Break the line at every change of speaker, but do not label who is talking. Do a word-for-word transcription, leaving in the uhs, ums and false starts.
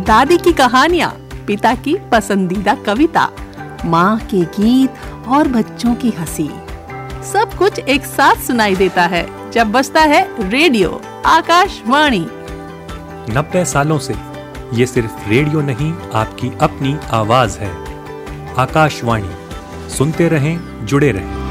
दादी की कहानियाँ, पिता की पसंदीदा कविता, माँ के गीत और बच्चों की हंसी, सब कुछ एक साथ सुनाई देता है जब बजता है रेडियो आकाशवाणी।
नब्बे सालों से ये सिर्फ रेडियो नहीं, आपकी अपनी आवाज है। आकाशवाणी, सुनते रहें, जुड़े रहें।